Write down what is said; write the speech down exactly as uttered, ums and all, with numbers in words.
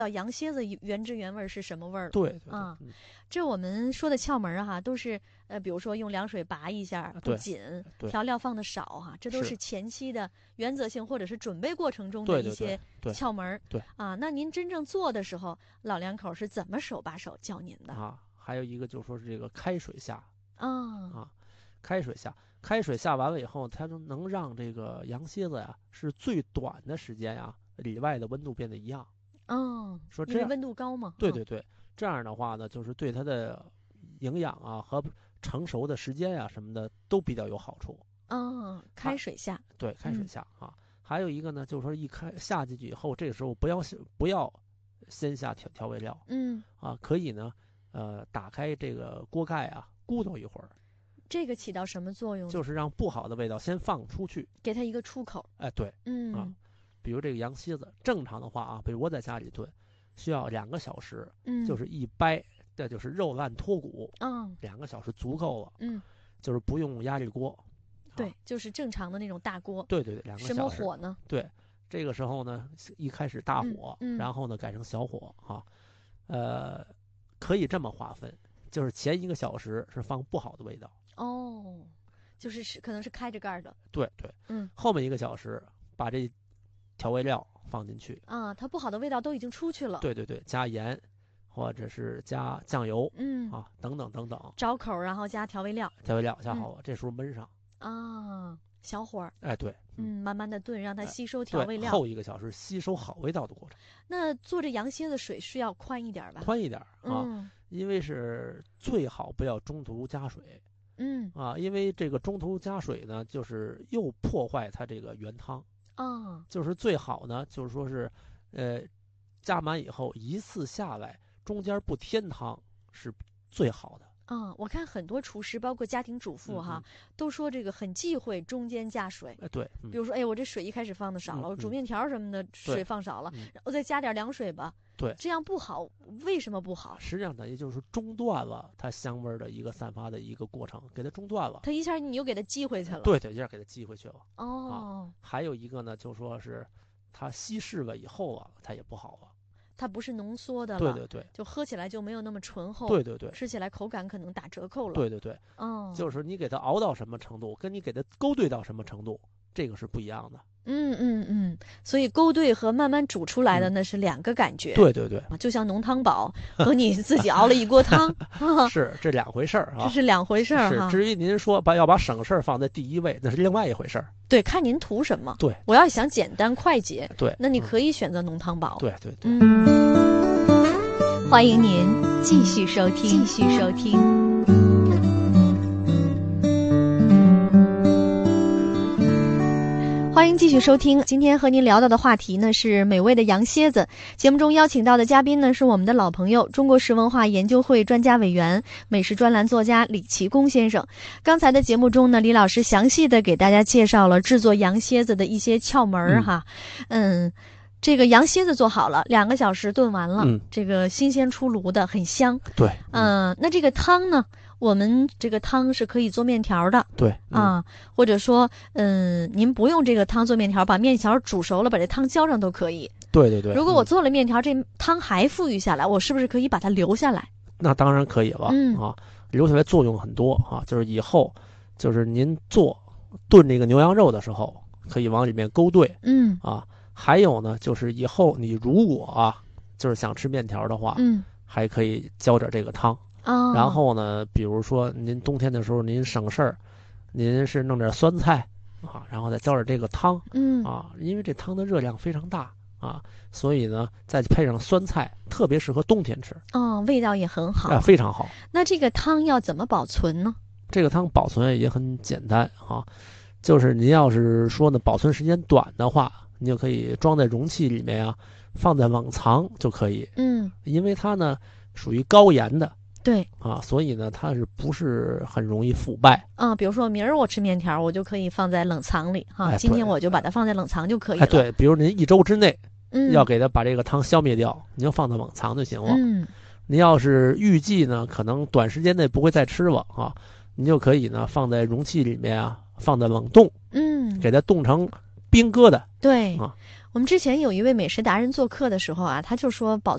到羊蝎子原汁原味是什么味儿了。 对对啊， 嗯这我们说的窍门啊哈，都是呃，比如说用凉水拔一下，不对紧， 对调料放的少哈，这都是是前期的原则性或者是准备过程中的对对一些对对窍门儿。 对啊，那您真正做的时候，老两口是怎么手把手教您的？ 啊，还有一个就是说是这个开水下啊， 啊，开水下，开水下完了以后，它能能让这个羊蝎子呀是最短的时间呀，里外的温度变得一样。 嗯， 说这样因为温度高嘛。嗯对对对，这样的话呢，就是对它的营养啊和成熟的时间呀、什么的都比较有好处。 嗯，开水下。 对，开水嗯下、啊。还有一个呢，就是说一开下进去以后，这个时候不要不要先下调调味料嗯， 啊，可以呢，呃，打开这个锅盖啊，咕嘟一会儿， 这个起到什么作用呢？ 就是让不好的味道先放出去。 给它一个出口。 哎，对， 嗯啊，比如这个羊蝎子，正常的话啊，比如我在家里炖，需要两个小时， 嗯， 就是一掰，这就是肉烂脱骨， 嗯两个小时足够了， 嗯， 就是不用压力锅。 对啊， 就是正常的那种大锅。 对对对，两个什小时。 么火呢？ 对，这个时候呢，一开始大火， 嗯嗯然后呢改成小火啊，呃，可以这么划分，就是前一个小时是放不好的味道， 哦，就是是可能是开着盖儿的。 对对， 嗯后面一个小时把这调味料放进去， 啊，它不好的味道都已经出去了。， 对对对，加盐或者是加酱油嗯， 啊，等等等等， 着口然后加调味料调味料下好了，这时候焖上， 啊，小火儿， 哎对， 嗯，慢慢的炖，让它哎吸收调味对， 料。 后一个小时吸收好味道的过程， 那做这羊蝎子水是要宽一点儿吧？ 宽一点啊， 嗯因为是最好不要中途加水。 嗯啊，因为这个中途加水呢，就是又破坏它这个原汤， 啊就是最好呢，就是说是，呃，加满以后一次下来，中间不添汤是最好的。 啊！我看很多厨师，包括家庭主妇嗯哈，都说这个很忌讳中间加水。 哎，对，嗯比如说，哎，我这水一开始放的少了， 嗯我煮嗯面条什么的水放少了， 嗯然后再加点凉水吧。 对这样不好，为什么不好？ 实际上等于就是中断了它香味儿的一个散发的一个过程，给它中断了。 它一下你又给它寄回去了。 对对，一下给它寄回去了。 哦， 还有一个呢，就说是它稀释了以后啊，它也不好了。 它不是浓缩的了， 对对对就喝起来就没有那么醇厚， 对对对吃起来口感可能打折扣了。 对对对， 哦， 就是你给它熬到什么程度，跟你给它勾兑到什么程度，这个是不一样的。 嗯嗯嗯，所以勾兑和慢慢煮出来的嗯那是两个感觉。 对对对， 就像浓汤宝和你自己熬了一锅汤，啊是这两回事儿啊。 这是两回事儿哈。 是，至于您说把要把省事儿放在第一位，那是另外一回事儿。 对，看您图什么。 对， 我要想简单快捷， 对， 那你嗯可以选择浓汤宝。 对对对。 嗯，欢迎您继续收听，继续收听。欢迎继续收听，今天和您聊到的话题呢是美味的羊蝎子。节目中邀请到的嘉宾呢是我们的老朋友，中国食文化研究会专家委员、美食专栏作家李奇功先生。刚才的节目中呢，李老师详细的给大家介绍了制作羊蝎子的一些窍门儿哈。嗯，这个羊蝎子做好了，两个小时炖完了， 嗯这个新鲜出炉的，很香。 对， 嗯，那这个汤呢？我们这个汤是可以做面条的。 对啊，或者说，嗯，您不用这个汤做面条，把面条煮熟了，把这汤浇上都可以。 对对对。 如果我嗯做了面条，这汤还富裕下来，我是不是可以把它留下来？ 那当然可以了、 嗯啊，留下来作用很多啊，就是以后就是您做炖这个牛羊肉的时候，可以往里面勾兑嗯啊。还有呢，就是以后你如果啊，就是想吃面条的话， 嗯还可以浇点这个汤。 啊， 然后呢，比如说您冬天的时候您省事儿，您是弄点酸菜啊，然后再浇点这个汤嗯啊，因为这汤的热量非常大啊，所以呢再配上酸菜，特别适合冬天吃哦，味道也很好。 啊，非常好。 那这个汤要怎么保存呢？ 这个汤保存也很简单啊，就是您要是说呢保存时间短的话，你就可以装在容器里面啊，放在冷藏就可以， 嗯， 因为它呢属于高盐的。 对， 啊，所以呢，它是不是很容易腐败？ 啊，比如说明儿我吃面条，我就可以放在冷藏里哈。 哎今天对我就把它放在冷藏就可以了。 哎，对，比如您一周之内嗯， 要给它把这个汤消灭掉，您就放到冷藏就行了。 嗯您要是预计呢，可能短时间内不会再吃了啊，您就可以呢放在容器里面啊，放在冷冻， 嗯， 给它冻成冰疙瘩。 对。 啊我们之前有一位美食达人做客的时候啊，他就说保